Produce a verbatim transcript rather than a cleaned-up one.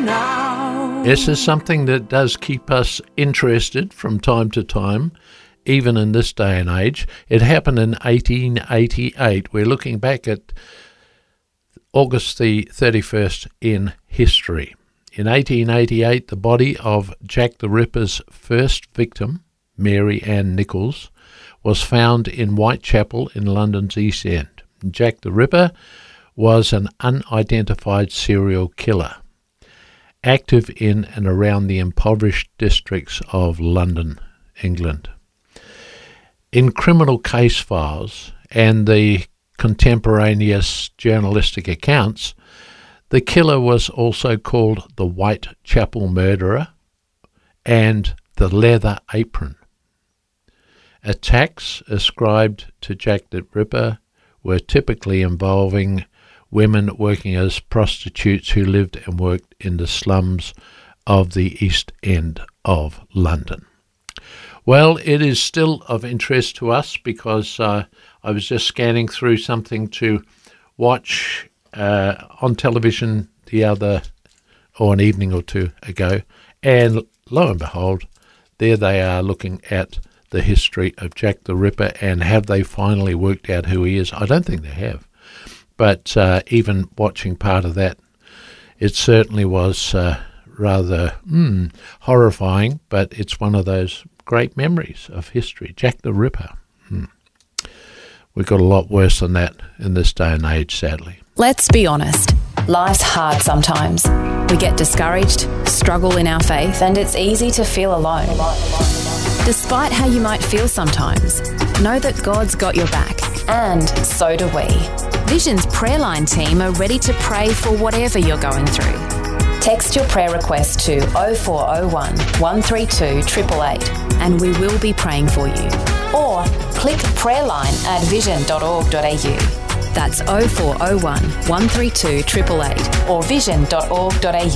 now. This is something that does keep us interested from time to time, even in this day and age. It happened in eighteen eighty-eight. We're looking back at August the thirty-first in history. In eighteen eighty-eight, the body of Jack the Ripper's first victim, Mary Ann Nichols, was found in Whitechapel in London's East End. Jack the Ripper was an unidentified serial killer, active in and around the impoverished districts of London, England. In criminal case files and the contemporaneous journalistic accounts, the killer was also called the Whitechapel Murderer and the Leather Apron. Attacks ascribed to Jack the Ripper were typically involving women working as prostitutes who lived and worked in the slums of the East End of London. Well, it is still of interest to us because uh, I was just scanning through something to watch uh, on television the other, or an evening or two ago, and lo and behold, there they are looking at the history of Jack the Ripper, and have they finally worked out who he is? I don't think they have. But uh, even watching part of that, it certainly was uh, rather mm, horrifying, but it's one of those great memories of history. Jack the Ripper. Mm. We've got a lot worse than that in this day and age, sadly. Let's be honest. Life's hard sometimes. We get discouraged, struggle in our faith, and it's easy to feel alone. Despite how you might feel sometimes, know that God's got your back. And so do we. Vision's prayer line team are ready to pray for whatever you're going through. Text your prayer request to oh four oh one, one three two, eight eight eight and we will be praying for you. Or click prayerline at vision dot org dot a u. That's oh four oh one, one three two, eight eight eight or vision dot org dot a u.